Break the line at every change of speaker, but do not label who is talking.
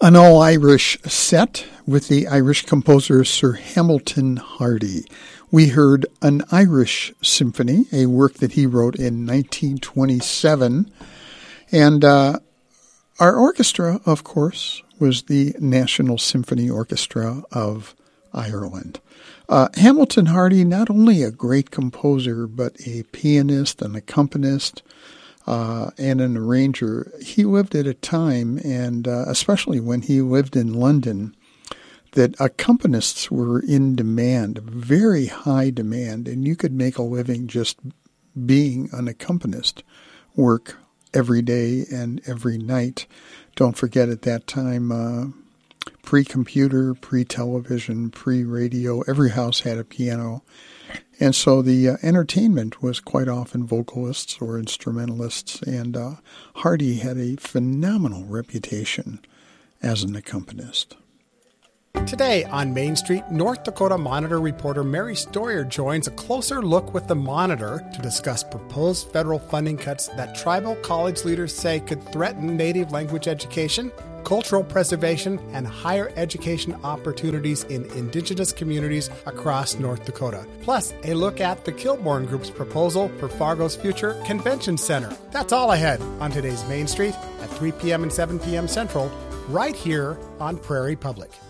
An all-Irish set with the Irish composer Sir Hamilton Hardy. We heard An Irish Symphony, a work that he wrote in 1927. And our orchestra, of course, was the National Symphony Orchestra of Ireland. Hamilton Hardy, not only a great composer, but a pianist, an accompanist, and an arranger. He lived at a time, and especially when he lived in London, that accompanists were in demand, very high demand, and you could make a living just being an accompanist, work every day and every night. Don't forget at that time, pre-computer, pre-television, pre-radio, every house had a piano. And so the entertainment was quite often vocalists or instrumentalists, and Hardy had a phenomenal reputation as an accompanist.
Today on Main Street, North Dakota Monitor reporter Mary Stoyer joins a closer look with the Monitor to discuss proposed federal funding cuts that tribal college leaders say could threaten Native language education, cultural preservation, and higher education opportunities in Indigenous communities across North Dakota. Plus, a look at the Kilbourne Group's proposal for Fargo's future convention center. That's all ahead on today's Main Street at 3 p.m. and 7 p.m. Central, right here on Prairie Public.